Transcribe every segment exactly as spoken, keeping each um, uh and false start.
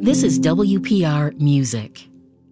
This is W P R Music.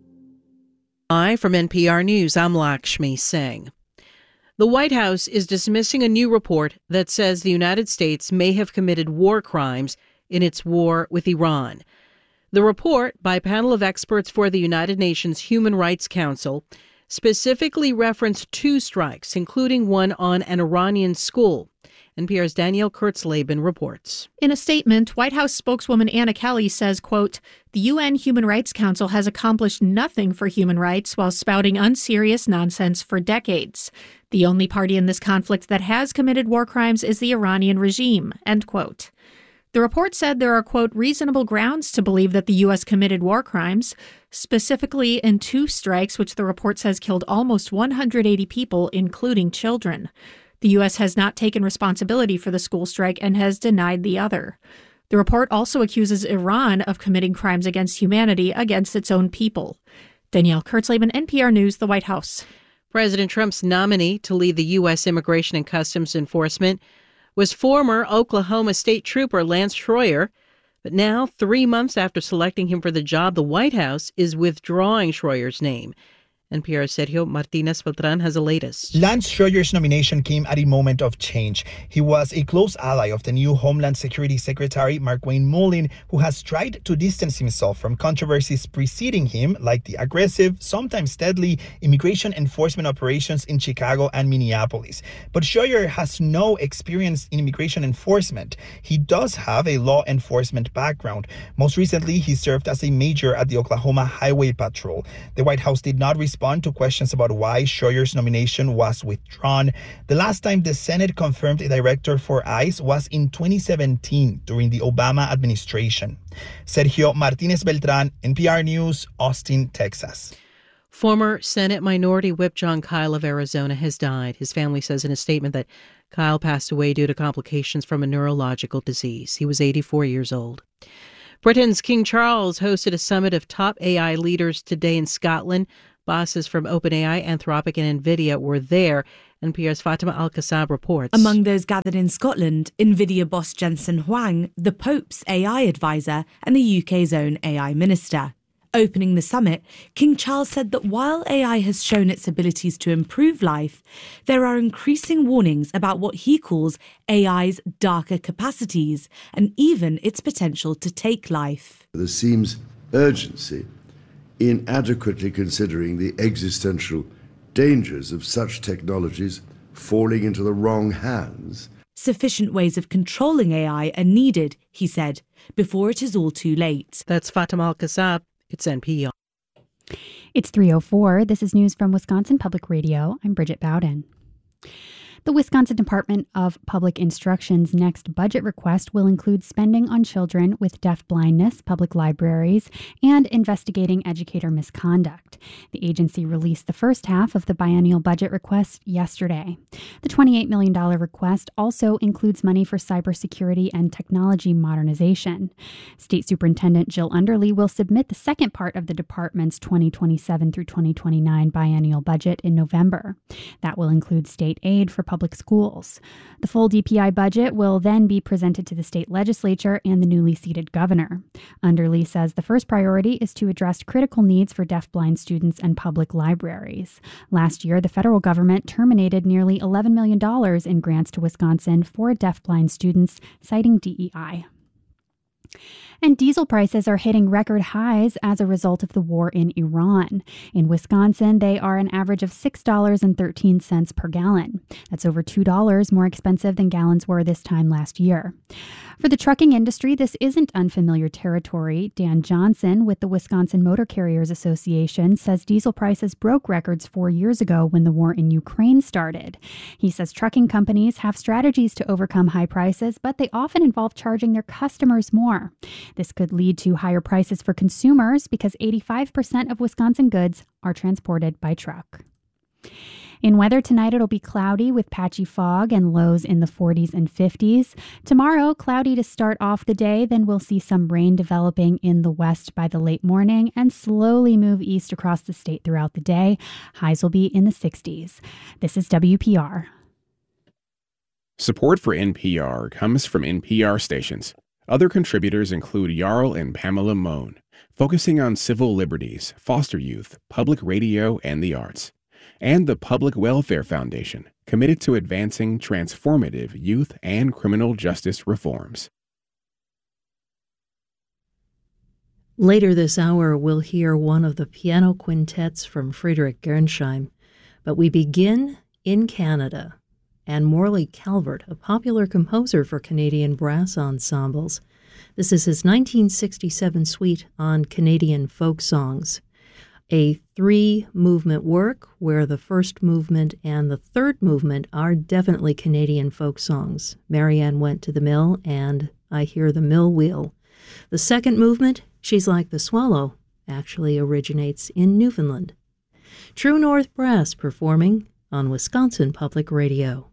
Hi, from N P R News, I'm Lakshmi Singh. The White House is dismissing a new report that says the United States may have committed war crimes in its war with Iran. The report, by a panel of experts for the United Nations Human Rights Council, specifically referenced two strikes, including one on an Iranian school. N P R's Danielle Kurtzleben reports. In a statement, White House spokeswoman Anna Kelly says, quote, "The U N Human Rights Council has accomplished nothing for human rights while spouting unserious nonsense for decades. The only party in this conflict that has committed war crimes is the Iranian regime," end quote. The report said there are, quote, "reasonable grounds to believe that the U S committed war crimes, specifically in two strikes which the report says killed almost one hundred eighty people, including children. The U S has not taken responsibility for the school strike and has denied the other." The report also accuses Iran of committing crimes against humanity against its own people. Danielle Kurtzleben, N P R News, the White House. President Trump's nominee to lead the U S Immigration and Customs Enforcement was former Oklahoma State Trooper Lance Schroyer. But now, three months after selecting him for the job, the White House is withdrawing Schroyer's name. N P R's Sergio Martinez Beltran has the latest. Lance Schroyer's nomination came at a moment of change. He was a close ally of the new Homeland Security Secretary Markwayne Mullin, who has tried to distance himself from controversies preceding him, like the aggressive, sometimes deadly, immigration enforcement operations in Chicago and Minneapolis. But Schroyer has no experience in immigration enforcement. He does have a law enforcement background. Most recently, he served as a major at the Oklahoma Highway Patrol. The White House did not respond to questions about why Schroyer's nomination was withdrawn. The last time the Senate confirmed a director for ICE was in twenty seventeen during the Obama administration. Sergio Martinez Beltran, N P R News, Austin, Texas. Former Senate Minority Whip John Kyle of Arizona has died. His family says in a statement that Kyle passed away due to complications from a neurological disease. He was eighty-four years old. Britain's King Charles hosted a summit of top A I leaders today in Scotland. Bosses from OpenAI, Anthropic, and NVIDIA were there. N P R's Fatima Al-Kassab reports. Among those gathered in Scotland, NVIDIA boss Jensen Huang, the Pope's A I advisor, and the U K's own A I minister. Opening the summit, King Charles said that while A I has shown its abilities to improve life, there are increasing warnings about what he calls A I's darker capacities and even its potential to take life. There seems urgency in adequately considering the existential dangers of such technologies falling into the wrong hands. Sufficient ways of controlling A I are needed, he said, before it is all too late. That's Fatima Al-Kassab. It's N P R. It's three oh four. This is news from Wisconsin Public Radio. I'm Bridget Bowden. The Wisconsin Department of Public Instruction's next budget request will include spending on children with deafblindness, public libraries, and investigating educator misconduct. The agency released the first half of the biennial budget request yesterday. The twenty-eight million dollars request also includes money for cybersecurity and technology modernization. State Superintendent Jill Underly will submit the second part of the department's twenty twenty-seven through twenty twenty-nine biennial budget in November. That will include state aid for public schools. The full D P I budget will then be presented to the state legislature and the newly seated governor. Underly says the first priority is to address critical needs for deafblind students and public libraries. Last year, the federal government terminated nearly eleven million dollars in grants to Wisconsin for deafblind students, citing D E I. And diesel prices are hitting record highs as a result of the war in Iran. In Wisconsin, they are an average of six dollars and thirteen cents per gallon. That's over two dollars more expensive than gallons were this time last year. For the trucking industry, this isn't unfamiliar territory. Dan Johnson with the Wisconsin Motor Carriers Association says diesel prices broke records four years ago when the war in Ukraine started. He says trucking companies have strategies to overcome high prices, but they often involve charging their customers more. This could lead to higher prices for consumers because eighty-five percent of Wisconsin goods are transported by truck. In weather tonight, it'll be cloudy with patchy fog and lows in the forties and fifties. Tomorrow, cloudy to start off the day, then we'll see some rain developing in the west by the late morning and slowly move east across the state throughout the day. Highs will be in the sixties. This is W P R. Support for N P R comes from N P R stations. Other contributors include Jarl and Pamela Mohn, focusing on civil liberties, foster youth, public radio, and the arts, and the Public Welfare Foundation, committed to advancing transformative youth and criminal justice reforms. Later this hour, we'll hear one of the piano quintets from Friedrich Gernsheim, but we begin in Canada. And Morley Calvert, a popular composer for Canadian brass ensembles. This is his nineteen sixty-seven suite on Canadian folk songs, a three-movement work where the first movement and the third movement are definitely Canadian folk songs. Marianne Went to the Mill and I Hear the Mill Wheel. The second movement, She's Like the Swallow, actually originates in Newfoundland. True North Brass performing on Wisconsin Public Radio.